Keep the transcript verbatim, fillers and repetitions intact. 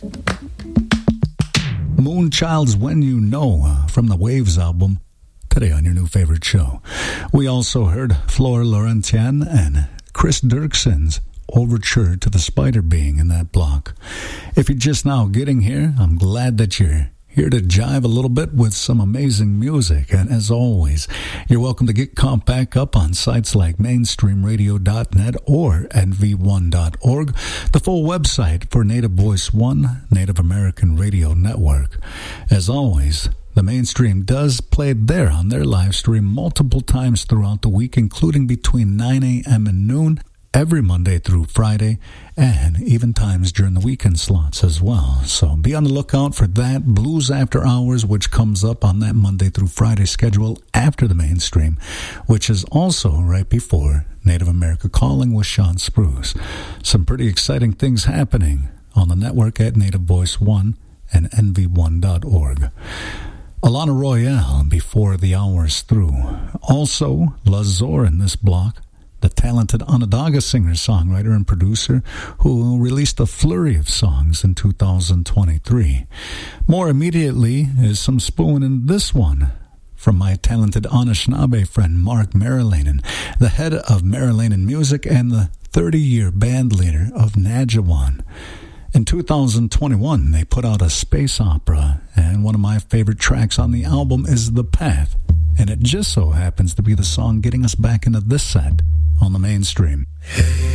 Moonchild's When You Know uh, from the Waves album, today on your new favorite show. We also heard Flor Laurentian and Chris Dirkson's Overture to the Spider Being in that block. If you're just now getting here, I'm glad that you're here to jive a little bit with some amazing music. And as always, you're welcome to get caught back up on sites like mainstream radio dot net or N V one dot org, the full website for Native Voice One, Native American Radio Network. As always, the Mainstream does play it there on their live stream multiple times throughout the week, including between nine a.m. and noon, every Monday through Friday, and even times during the weekend slots as well. So be on the lookout for that. Blues After Hours, which comes up on that Monday through Friday schedule after the Mainstream, which is also right before Native America Calling with Sean Spruce. Some pretty exciting things happening on the network at Native Voice One and N V one dot org. Alana Royale, Before the Hour's Through. Also, Lazor in this block, the talented Onondaga singer, songwriter, and producer who released a flurry of songs in two thousand twenty-three. More immediately is some spoon in this one from my talented Anishinaabe friend Mark Marilanen, the head of Marilanen Music and the thirty-year band leader of Najawan. In two thousand twenty-one, they put out a space opera, and one of my favorite tracks on the album is The Path, and it just so happens to be the song getting us back into this set on the Mainstream.